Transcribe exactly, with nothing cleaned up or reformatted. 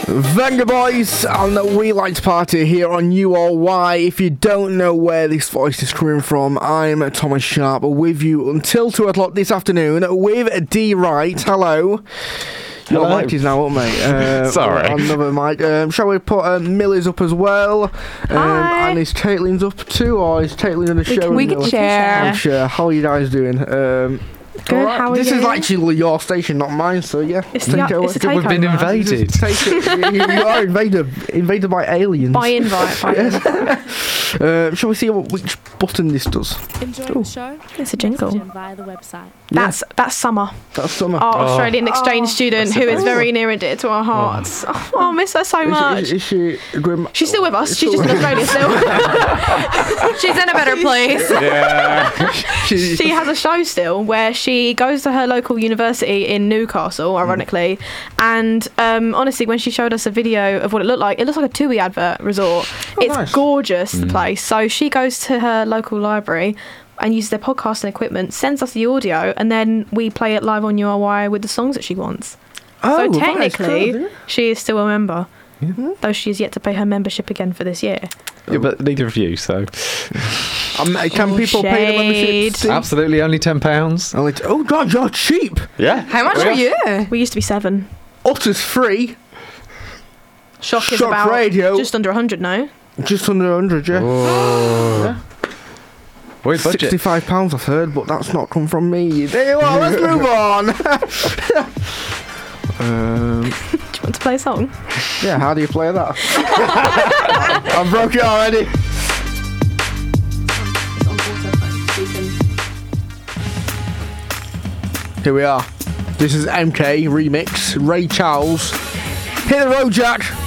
Venga Boys on the We Like to Party here on U R Y. If you don't know where this voice is coming from, I'm Thomas Sharp with you until two o'clock this afternoon with D Wright. Hello. Your Hello. mic is now up, mate. Uh, Sorry. Another mic. Um, shall we put um, Millie's up as well? Um, Hi. and is Caitlin's up too, or is Caitlin in the show? we with could Millie? share. I'm sure. How are you guys doing? Um, Good, alright. how are this you? is actually your station, not mine, so yeah. It's, Think yeah, I it's a would- takeover. We've been invaded. Just take it. you, you are invaded, invaded by aliens. By invite. By invite. Uh, shall we see what, which button this does? Enjoying Ooh. the show? It's a jingle. Message in via the website. That's that's Summer, That's summer. our Australian exchange student, that's who a is bit- very near and dear to our hearts. Oh, I miss her so Is- much. Is, is she grim? She's still with us. It's She's just in still- Australia still. She's in a better place. Yeah. She, She has a show still where she goes to her local university in Newcastle, ironically, and um, honestly, when she showed us a video of what it looked like, it looks like a TUI advert resort. Oh, it's nice. gorgeous, the place. So she goes to her local library and uses their podcasting equipment, sends us the audio, and then we play it live on U R Y with the songs that she wants. oh, so that is technically, cool, she is still a member, though she is yet to pay her membership again for this year. Yeah, but neither of you, so. Um, can Oh, people pay the membership? shade. Steve? Absolutely only ten pounds. Only t- oh god, you're cheap. Yeah. How much Yeah. are you? We used to be seven. Utter's free. Shock is Shock about Radio. just under one hundred now. Just under one hundred, yeah. Oh. Where's budget? sixty-five pounds I've heard, but that's not come from me. There you are, let's move on. um, Do you want to play a song? yeah, how do you play that? I broke it already. Here we are. This is M K remix, Ray Charles. Hit the road, Jack.